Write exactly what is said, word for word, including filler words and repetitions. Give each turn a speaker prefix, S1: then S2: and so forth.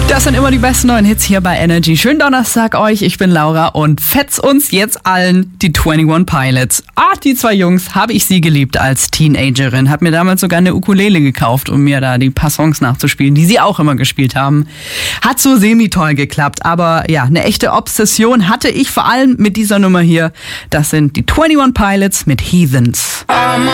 S1: Das sind immer die besten neuen Hits hier bei Energy. Schönen Donnerstag euch, ich bin Laura und fetz uns jetzt allen die einundzwanzig Pilots. Ah, die zwei Jungs, habe ich sie geliebt als Teenagerin. Hab mir damals sogar eine Ukulele gekauft, um mir da die paar Songs nachzuspielen, die sie auch immer gespielt haben. Hat so semi-toll geklappt, aber ja, eine echte Obsession hatte ich vor allem mit dieser Nummer hier. Das sind die einundzwanzig Pilots mit Heathens.